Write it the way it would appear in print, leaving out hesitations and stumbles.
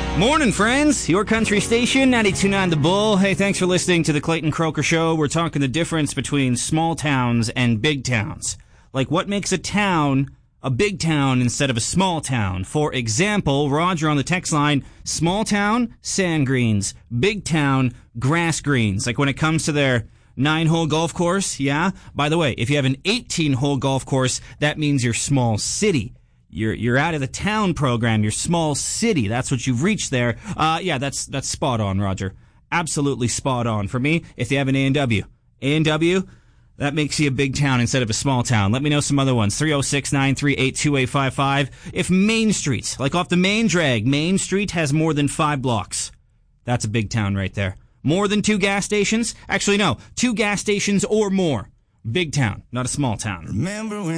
Morning, friends. Your country station, 92.9 The Bull. Hey, thanks for listening to the Clayton Croker Show. We're talking the difference between small towns and big towns. Like, what makes a town a big town instead of a small town? For example, Roger on the text line, small town, sand greens. Big town, grass greens. Like, when it comes to their 9-hole golf course, yeah? By the way, if you have an 18-hole golf course, that means you're small city. You're out of the town program. You're small city. That's what you've reached there. Yeah, that's spot on, Roger. Absolutely spot on. For me, if you have an A&W, that makes you a big town instead of a small town. Let me know some other ones. 306-938-2855. If Main Street, like off the main drag, Main Street has more than 5 blocks. That's a big town right there. More than 2 gas stations? Actually, no. 2 gas stations or more. Big town, not a small town. Remember when